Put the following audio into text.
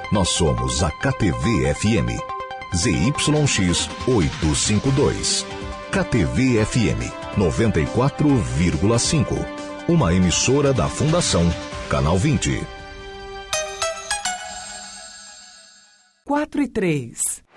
Nós somos a KTV-FM. ZYX 852. KTV-FM 94,5. Uma emissora da Fundação Canal 20. 4 e 3.